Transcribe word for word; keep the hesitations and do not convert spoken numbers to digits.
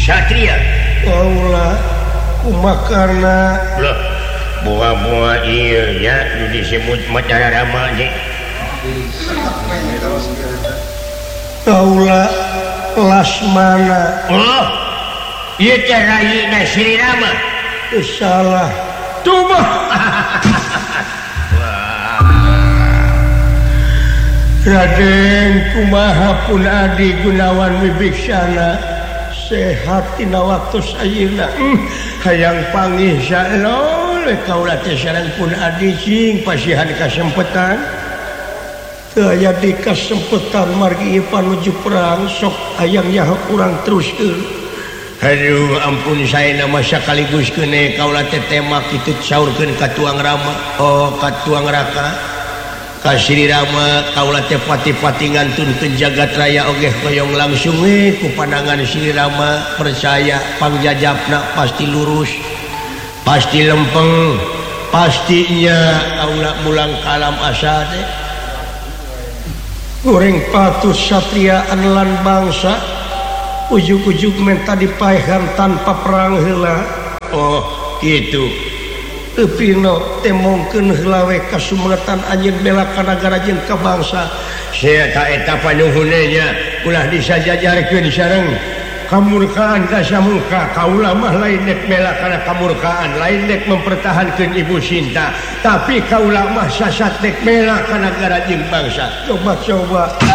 Satria kaulah kumakarna loh buah-buah iya ya disebut Mataram Rama nih kaulah Lasmana oh iya carayina Sri Rama salah tuh Raden kumaha pun Adi Gunawan Wibiksana sehat tina waktu ayeuna hmm, hayang panggih salol kaula teh sareng pun Adi cing pasihan kasempetan teu aya di kasempetan margi panuju perang sok hayang nyaho urang teruskeun aduh ampun saena mah sakaligus keune kaula teh tema kitu saurkeun ka Tuang Rama oh ka Tuang Raka ka Sri Rama kaula teh pati-pati ngantunkeun jagat raya oge koyong langsung we ku pandangan Sri Rama percaya pangjajabna pasti lurus pasti lempeng pastinya kaula mulang kalam asa teh goreng patus satria anelan bangsa ujug-ujug menta dipaehan tanpa perang heula oh gitu Pino temongkeun heula we kasumetan anjeun bela ka nagara jeung ka bangsa saya tak eta panuhunna nya ulah disajajarkeun sareng kamurkaan ka samuka kaula mah lain dek bela kana kamurkaan lain dek mempertahankeun ibu Sinta tapi kaula mah sasat dek bela ka nagara jeung bangsa coba-coba